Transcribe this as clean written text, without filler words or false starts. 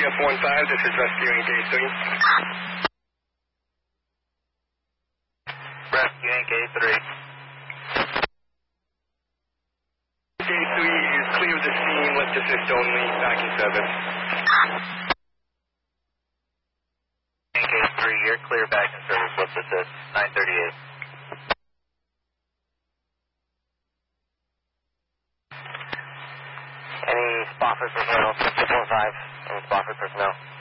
CF15, this is rescuing Gate 3. Rescuing Gate 3. Gate 3 is clear of the scene, lift assist only, back in service. Gate 3, you're clear back in service, lift assist, 938. Any Spofford personnel, 645, any Spofford personnel?